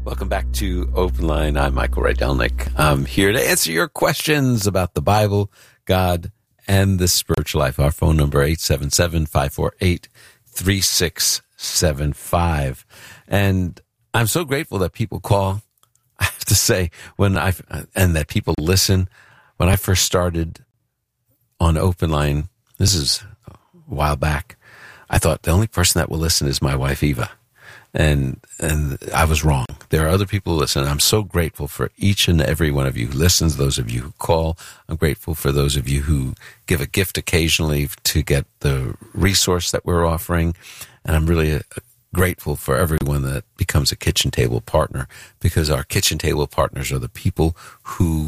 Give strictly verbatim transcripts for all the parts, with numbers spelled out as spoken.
Welcome back to Open Line. I'm Michael Rydelnik. I'm here to answer your questions about the Bible, God, and the spiritual life. Our phone number, eight seven seven, five four eight, three six seven five. And I'm so grateful that people call. I have to say, when I and that people listen. When I first started on Open Line, this is a while back, I thought the only person that will listen is my wife, Eva. And and I was wrong. There are other people who listen. I'm so grateful for each and every one of you who listens, those of you who call. I'm grateful for those of you who give a gift occasionally to get the resource that we're offering. And I'm really uh, grateful for everyone that becomes a kitchen table partner, because our kitchen table partners are the people who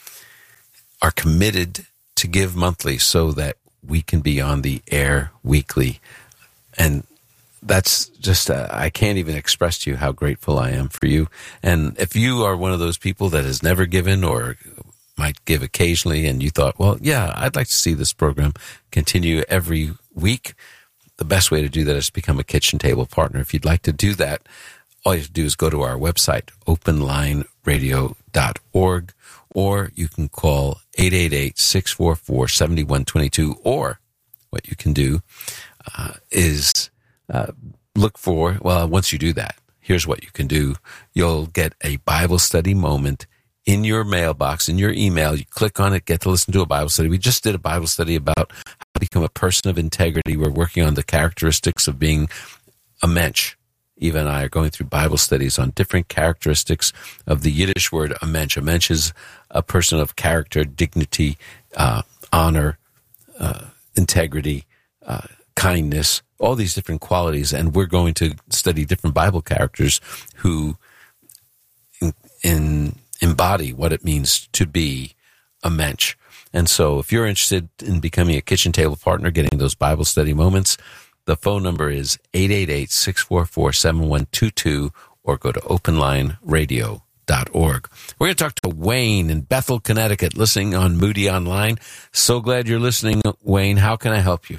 are committed to give monthly so that we can be on the air weekly. And that's just, uh, I can't even express to you how grateful I am for you. And if you are one of those people that has never given or might give occasionally and you thought, well, yeah, I'd like to see this program continue every week, the best way to do that is to become a kitchen table partner. If you'd like to do that, all you have to do is go to our website, open line radio dot org, or you can call eight eight eight, six four four, seven one two two, or what you can do uh, is Uh, look for, well, once you do that, here's what you can do. You'll get a Bible study moment in your mailbox, in your email. You click on it, get to listen to a Bible study. We just did a Bible study about how to become a person of integrity. We're working on the characteristics of being a mensch. Eva and I are going through Bible studies on different characteristics of the Yiddish word a mensch. A mensch is a person of character, dignity, uh, honor, uh, integrity, uh, kindness, all these different qualities, and we're going to study different Bible characters who in, in, embody what it means to be a mensch. And so if you're interested in becoming a kitchen table partner, getting those Bible study moments, the phone number is eight eight eight, six four four, seven one two two, or go to open line radio dot org. We're going to talk to Wayne in Bethel, Connecticut, listening on Moody Online. So glad you're listening, Wayne. How can I help you?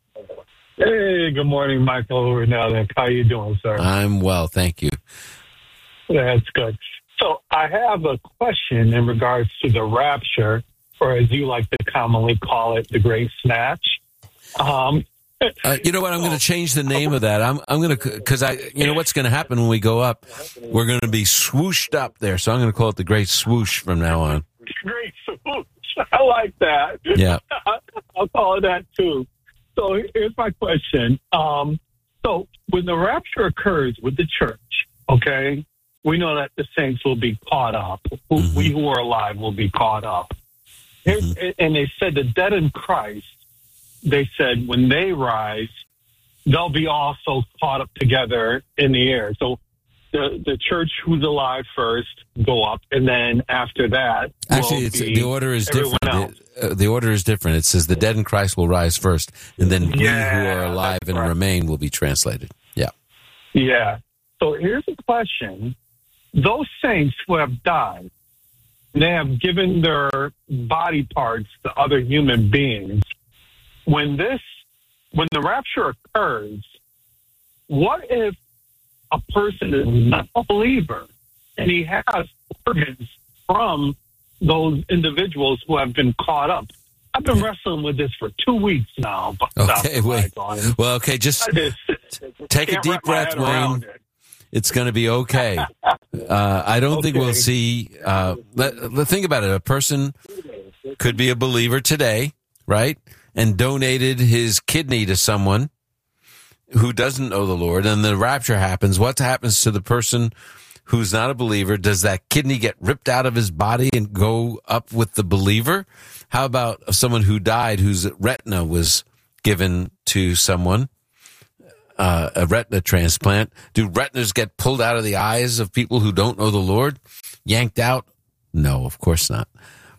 Hey, good morning, Michael. Now, how you doing, sir? I'm well, thank you. That's good. So I have a question in regards to the rapture, or as you like to commonly call it, the Great Snatch. Um, uh, you know what? I'm going to change the name of that. I'm I'm going to, because I, you know what's going to happen when we go up? We're going to be swooshed up there, so I'm going to call it the Great Swoosh from now on. Great Swoosh. I like that. Yeah. I'll call it that too. So here's my question. Um, so when the rapture occurs with the church, okay, we know that the saints will be caught up. Who, mm-hmm. We who are alive will be caught up. Mm-hmm. And they said the dead in Christ, they said when they rise, they'll be also caught up together in the air. So the, the church who's alive first go up, and then after that, actually, it's, the order is different. It, uh, the order is different. It says the dead in Christ will rise first, and then we yeah, who are alive and right. remain will be translated. Yeah. Yeah. So here's a question. Those saints who have died, they have given their body parts to other human beings. When this, when the rapture occurs, what if a person is not a believer and he has organs from those individuals who have been caught up? I've been wrestling with this for two weeks now. Okay, wait. Well, okay, just take a deep breath, Wayne. It's going to be okay. Uh, I don't okay. think we'll see. Uh, let, let, think about it. A person could be a believer today, right? And donated his kidney to someone who doesn't know the Lord, and the rapture happens. What happens to the person who's not a believer? Does that kidney get ripped out of his body and go up with the believer? How about someone who died whose retina was given to someone? Uh, a retina transplant. Do retinas get pulled out of the eyes of people who don't know the Lord? Yanked out? No, of course not.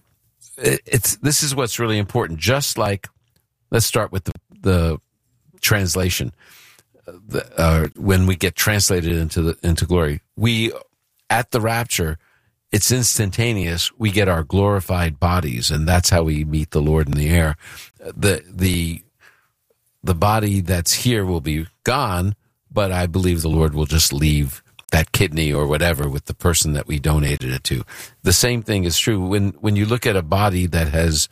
It, it's this is what's really important. Just like, let's start with the, the translation. The, uh, when we get translated into the into glory, we at the rapture, it's instantaneous. We get our glorified bodies, and that's how we meet the Lord in the air. The the the body that's here will be gone, but I believe the Lord will just leave that that kidney or whatever with the person that we donated it to. The same thing is true when, when you look at a body that has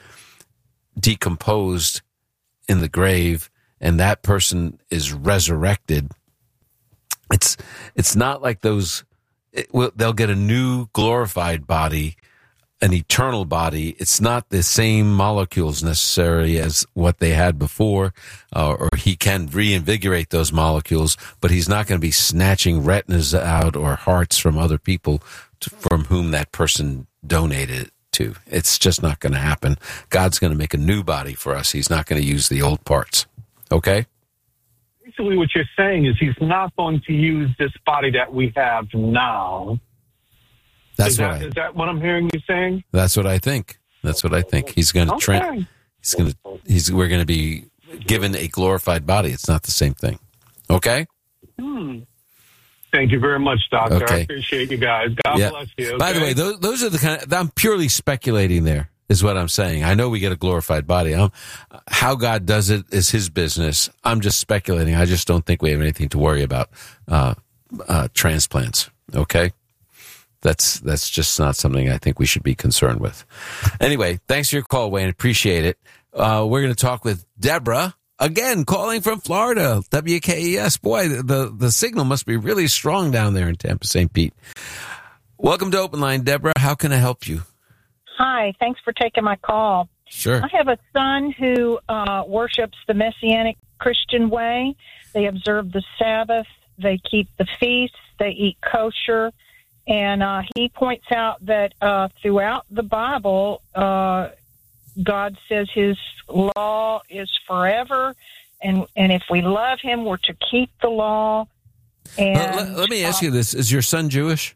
decomposed in the grave and that person is resurrected. It's, it's not like those, it, well, they'll get a new glorified body, an eternal body. It's not the same molecules necessarily as what they had before, uh, or he can reinvigorate those molecules, but he's not going to be snatching retinas out or hearts from other people to, from whom that person donated it to. It's just not going to happen. God's going to make a new body for us. He's not going to use the old parts. Okay? Basically what you're saying is he's not going to use this body that we have now. That's is what that, I, is that what I'm hearing you saying? That's what I think. That's what I think. He's going to Okay. tra- he's going to he's we're going to be given a glorified body. It's not the same thing. Okay? Hmm. Thank you very much, Doctor. Okay. I appreciate you guys. God Yeah. bless you. By the okay? way, those those are the kind of, I'm purely speculating there is what I'm saying. I know we get a glorified body. I'm, how God does it is his business. I'm just speculating. I just don't think we have anything to worry about uh, uh, transplants. Okay? That's that's just not something I think we should be concerned with. Anyway, thanks for your call, Wayne. Appreciate it. Uh, we're going to talk with Deborah, again, calling from Florida, W K E S. Boy, the, the signal must be really strong down there in Tampa, Saint Pete. Welcome to Open Line, Deborah. How can I help you? Hi, thanks for taking my call. Sure. I have a son who uh, worships the Messianic Christian way. They observe the Sabbath, they keep the feasts, they eat kosher. And uh, he points out that uh, throughout the Bible, uh, God says his law is forever, and and if we love him, we're to keep the law. And Let, let, let me ask you this. Is your son Jewish?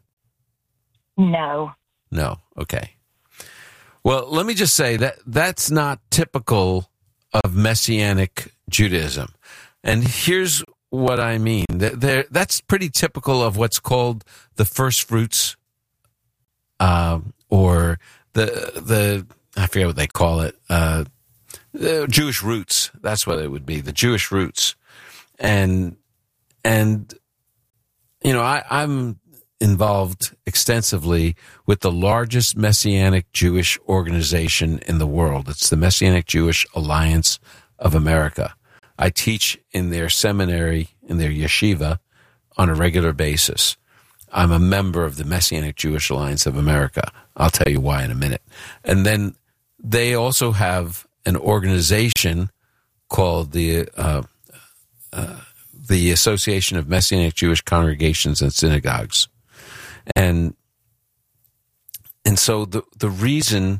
No. No. Okay. Well, let me just say that that's not typical of Messianic Judaism. And here's what I mean. There, that's pretty typical of what's called the first fruits, um, or the the I forget what they call it, uh, the Jewish roots. That's what it would be, the Jewish roots, and and you know I, I'm involved extensively with the largest Messianic Jewish organization in the world. It's the Messianic Jewish Alliance of America. I teach in their seminary, in their yeshiva, on a regular basis. I'm a member of the Messianic Jewish Alliance of America. I'll tell you why in a minute. And then they also have an organization called the uh, uh, the Association of Messianic Jewish Congregations and Synagogues. And and so the the reason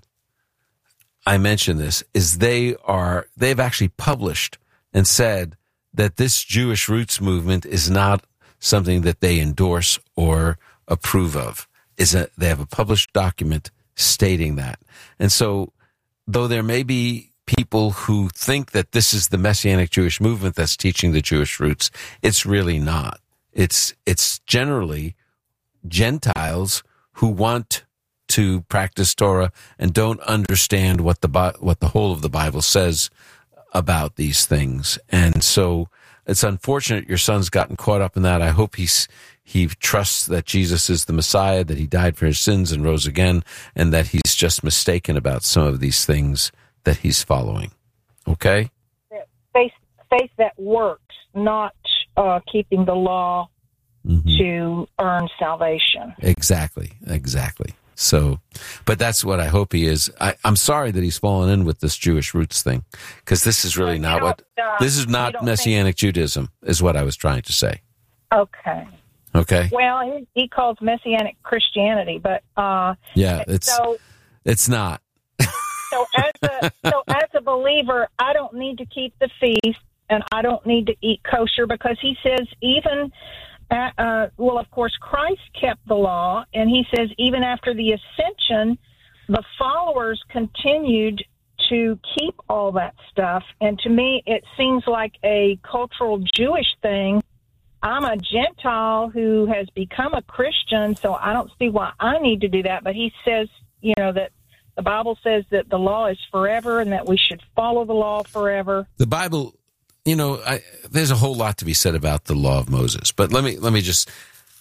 I mention this is they are they've actually published and said that this Jewish roots movement is not something that they endorse or approve of. Is a, they have a published document stating that. And so, though there may be people who think that this is the Messianic Jewish movement that's teaching the Jewish roots, it's really not. It's it's generally Gentiles who want to practice Torah and don't understand what the what the whole of the Bible says about these things. And so it's unfortunate your son's gotten caught up in that. I hope he's, he trusts that Jesus is the Messiah, that he died for his sins and rose again, and that he's just mistaken about some of these things that he's following. Okay? Faith, faith that works, not uh, keeping the law mm-hmm. to earn salvation. Exactly, exactly. So, but that's what I hope he is. I, I'm sorry that he's fallen in with this Jewish roots thing, because this is really not what, uh, this is not Messianic think... Judaism, is what I was trying to say. Okay. Okay. Well, he, he calls Messianic Christianity, but uh, yeah, it's so, it's not. so as a so as a believer, I don't need to keep the feast, and I don't need to eat kosher, because he says even. Uh, uh, well, of course, Christ kept the law, and he says even after the ascension, the followers continued to keep all that stuff. And to me, it seems like a cultural Jewish thing. I'm a Gentile who has become a Christian, so I don't see why I need to do that. But he says, you know, that the Bible says that the law is forever and that we should follow the law forever. The Bible... You know, I, there's a whole lot to be said about the law of Moses, but let me let me just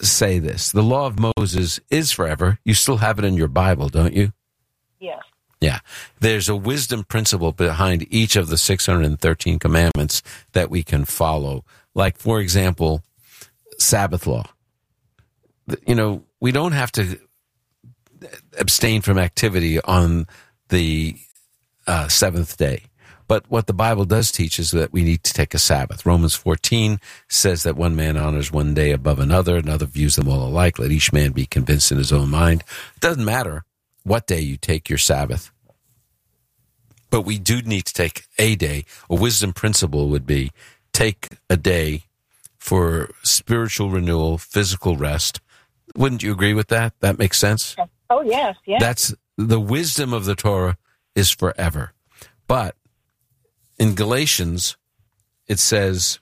say this. The law of Moses is forever. You still have it in your Bible, don't you? Yes. Yeah. There's a wisdom principle behind each of the six hundred thirteen commandments that we can follow. Like, for example, Sabbath law. You know, we don't have to abstain from activity on the uh, seventh day. But what the Bible does teach is that we need to take a Sabbath. Romans fourteen says that one man honors one day above another, another views them all alike. Let each man be convinced in his own mind. It doesn't matter what day you take your Sabbath. But we do need to take a day. A wisdom principle would be take a day for spiritual renewal, physical rest. Wouldn't you agree with that? That makes sense? Oh, yes, yes. That's the wisdom of the Torah is forever. But in Galatians, it says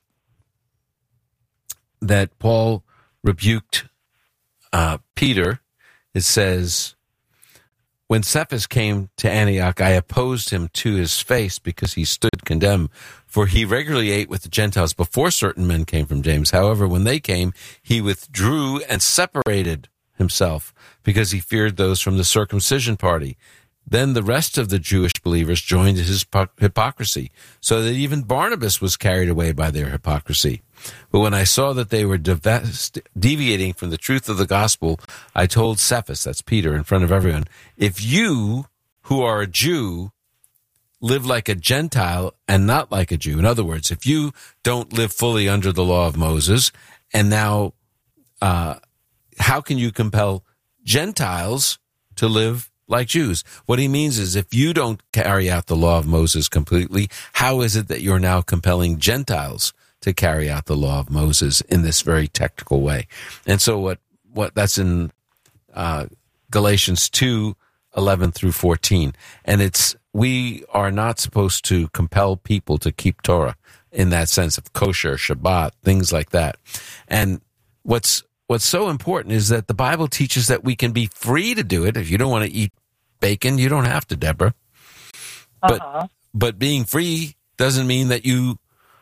that Paul rebuked uh, Peter. It says, when Cephas came to Antioch, I opposed him to his face because he stood condemned. For he regularly ate with the Gentiles before certain men came from James. However, when they came, he withdrew and separated himself because he feared those from the circumcision party. Then the rest of the Jewish believers joined his hypocrisy, so that even Barnabas was carried away by their hypocrisy. But when I saw that they were deviating from the truth of the gospel, I told Cephas, that's Peter, in front of everyone, if you, who are a Jew, live like a Gentile and not like a Jew, in other words, if you don't live fully under the law of Moses, and now uh, how can you compel Gentiles to live like Jews? What he means is if you don't carry out the law of Moses completely, how is it that you're now compelling Gentiles to carry out the law of Moses in this very technical way? And so what, what that's in uh, Galatians two, eleven through fourteen. And it's, we are not supposed to compel people to keep Torah in that sense of kosher, Shabbat, things like that. And what's, what's so important is that the Bible teaches that we can be free to do it. If you don't want to eat bacon, you don't have to, Deborah. But, uh-huh. but being free doesn't mean that you,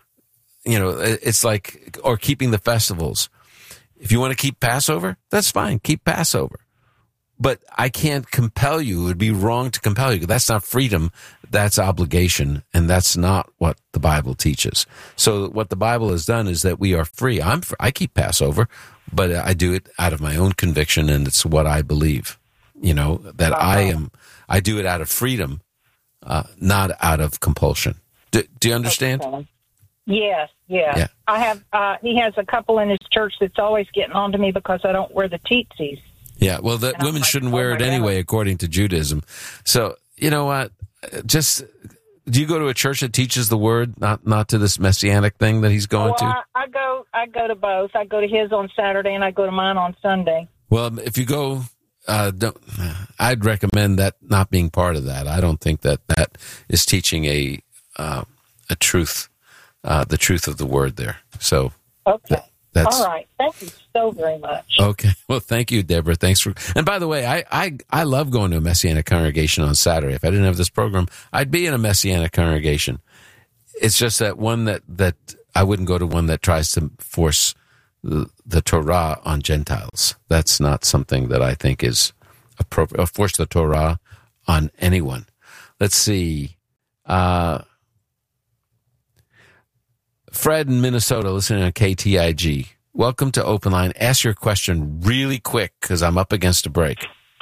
you know, it's like, or keeping the festivals. If you want to keep Passover, that's fine. Keep Passover. But I can't compel you. It would be wrong to compel you. That's not freedom. That's obligation. And that's not what the Bible teaches. So what the Bible has done is that we are free. I'm, I keep Passover, but I do it out of my own conviction, and it's what I believe. You know, that uh-huh. I am, I do it out of freedom, uh, not out of compulsion. Do, do you understand? Okay. Yes, yeah. yeah. I have, uh, he has a couple in his church that's always getting on to me because I don't wear the tzitzis. Yeah, well, the women like, shouldn't wear oh it anyway, God. According to Judaism. So, you know what? Just, do you go to a church that teaches the word, not not to this messianic thing that he's going well, to? I, I go I go to both. I go to his on Saturday, and I go to mine on Sunday. Well, if you go, uh, don't, I'd recommend that not being part of that. I don't think that that is teaching a uh, a truth, uh, the truth of the word there. So, okay. Th- That's, all right. Thank you so very much. Okay. Well, thank you, Deborah. Thanks for. And by the way, I, I, I love going to a Messianic congregation on Saturday. If I didn't have this program, I'd be in a Messianic congregation. It's just that one that, that I wouldn't go to one that tries to force the, the Torah on Gentiles. That's not something that I think is appropriate. Or force the Torah on anyone. Let's see. Uh, Fred in Minnesota, listening on K T I G. Welcome to Open Line. Ask your question really quick because I'm up against a break.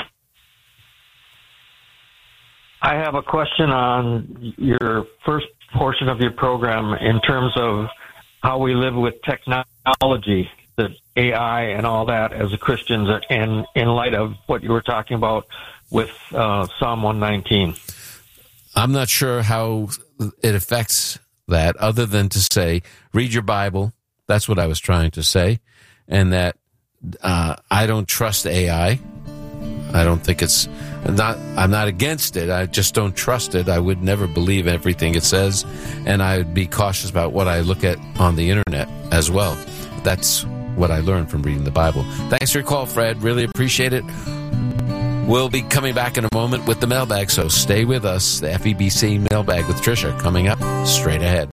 I have a question on your first portion of your program in terms of how we live with technology, the A I and all that as a Christians, and in light of what you were talking about with uh, Psalm one nineteen. I'm not sure how it affects that, other than to say, read your Bible. That's what I was trying to say. And that uh, I don't trust A I. I don't think it's not, I'm not against it. I just don't trust it. I would never believe everything it says. And I would be cautious about what I look at on the internet as well. That's what I learned from reading the Bible. Thanks for your call, Fred. Really appreciate it. We'll be coming back in a moment with the mailbag, so stay with us. The F E B C mailbag with Tricia coming up straight ahead.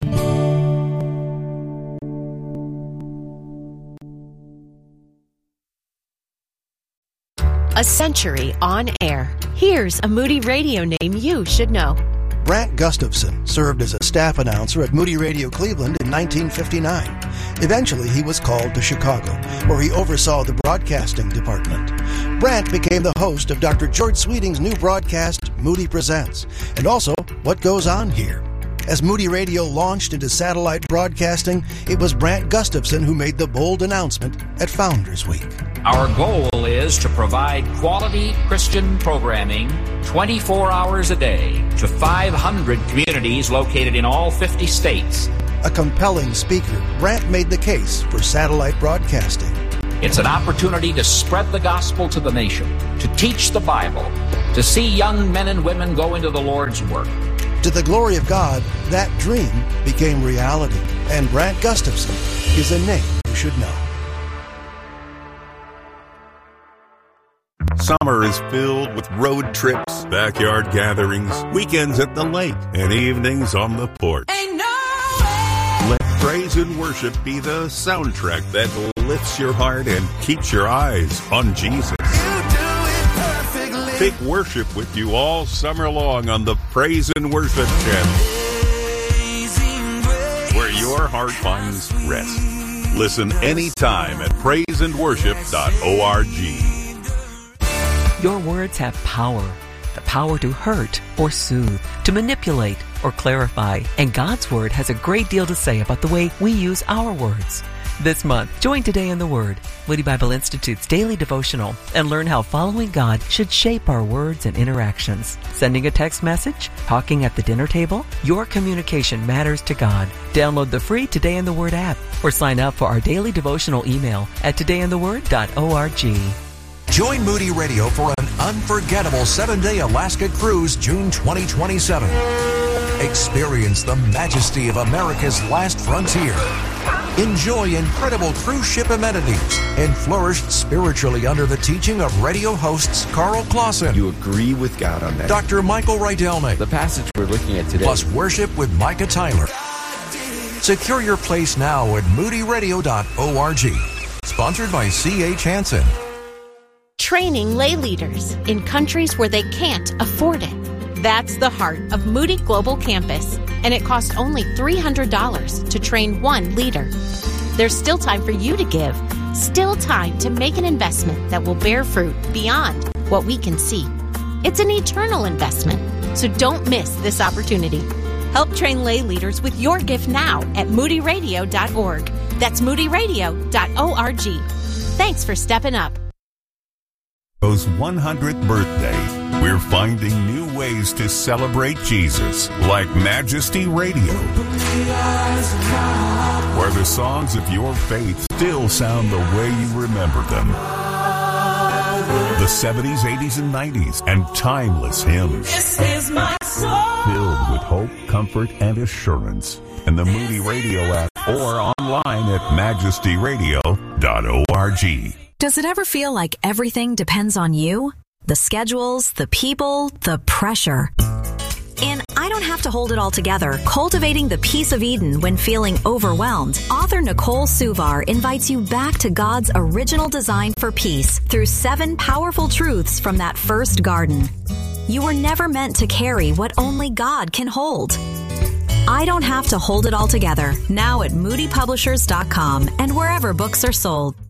A century on air. Here's a Moody Radio name you should know. Brant Gustafson served as a staff announcer at Moody Radio Cleveland in nineteen fifty-nine. Eventually, he was called to Chicago, where he oversaw the broadcasting department. Brant became the host of Doctor George Sweeting's new broadcast, Moody Presents, and also What Goes On Here. As Moody Radio launched into satellite broadcasting, it was Brant Gustafson who made the bold announcement at Founders Week. Our goal is to provide quality Christian programming twenty-four hours a day to five hundred communities located in all fifty states. A compelling speaker, Brant made the case for satellite broadcasting. It's an opportunity to spread the gospel to the nation, to teach the Bible, to see young men and women go into the Lord's work. To the glory of God, that dream became reality, and Brant Gustafson is a name you should know. Summer is filled with road trips, backyard gatherings, weekends at the lake, and evenings on the porch. Ain't no way. Let praise and worship be the soundtrack that lifts your heart and keeps your eyes on Jesus. Take worship with you all summer long on the Praise and Worship channel, where your heart finds rest. Listen anytime at praise and worship dot org. Your words have power. The power to hurt or soothe, to manipulate or clarify. And God's Word has a great deal to say about the way we use our words. This month, join Today in the Word, Moody Bible Institute's daily devotional, and learn how following God should shape our words and interactions. Sending a text message? Talking at the dinner table? Your communication matters to God. Download the free Today in the Word app or sign up for our daily devotional email at today in the word dot org. Join Moody Radio for an unforgettable seven-day Alaska cruise June twenty twenty-seven. Experience the majesty of America's last frontier. Enjoy incredible cruise ship amenities and flourish spiritually under the teaching of radio hosts Carl Clausen. You agree with God on that. Doctor Michael Rydelnik. The passage we're looking at today. Plus worship with Micah Tyler. Secure your place now at moody radio dot org. Sponsored by C H Hansen. Training lay leaders in countries where they can't afford it. That's the heart of Moody Global Campus, and it costs only three hundred dollars to train one leader. There's still time for you to give, still time to make an investment that will bear fruit beyond what we can see. It's an eternal investment, so don't miss this opportunity. Help train lay leaders with your gift now at moody radio dot org. That's moody radio dot org. Thanks for stepping up. His one hundredth birthday, we're finding new ways to celebrate Jesus, like Majesty Radio, where the songs of your faith still sound the way you remember them. The seventies, eighties, and nineties, and timeless hymns. This is my song. Filled with hope, comfort, and assurance. In the Moody Radio app or online at majesty radio dot org. Does it ever feel like everything depends on you? The schedules, the people, the pressure. In I Don't Have to Hold It All Together, Cultivating the Peace of Eden When Feeling Overwhelmed, author Nicole Suvar invites you back to God's original design for peace through seven powerful truths from that first garden. You were never meant to carry what only God can hold. I Don't Have to Hold It All Together, now at moody publishers dot com and wherever books are sold.